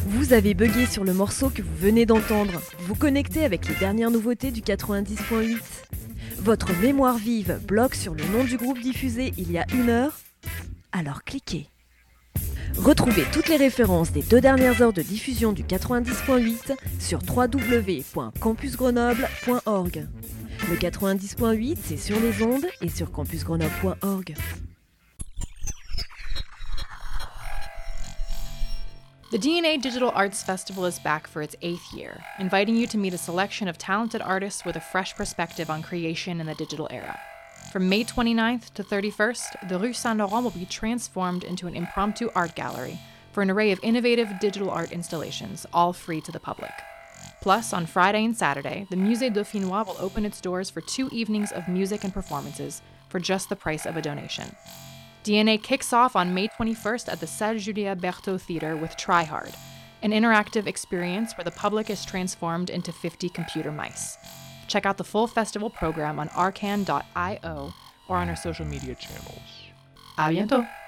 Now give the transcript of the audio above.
Vous avez bugué sur le morceau que vous venez d'entendre. Vous connectez avec les dernières nouveautés du 90.8. Votre mémoire vive bloque sur le nom du groupe diffusé il y a 1 heure. Alors cliquez. Retrouvez toutes les références des 2 dernières heures de diffusion du 90.8 sur www.campusgrenoble.org. Le 90.8, c'est sur les ondes et sur campusgrenoble.org. The DNA Digital Arts Festival is back for its 8th year, inviting you to meet a selection of talented artists with a fresh perspective on creation in the digital era. From May 29th to 31st, the Rue Saint-Laurent will be transformed into an impromptu art gallery for an array of innovative digital art installations, all free to the public. Plus, on Friday and Saturday, the Musée Dauphinois will open its doors for 2 evenings of music and performances for just the price of a donation. DNA kicks off on May 21st at the Salle Julia Berthaud Theatre with Try Hard, an interactive experience where the public is transformed into 50 computer mice. Check out the full festival program on arcan.io or on our social media channels. À bientôt!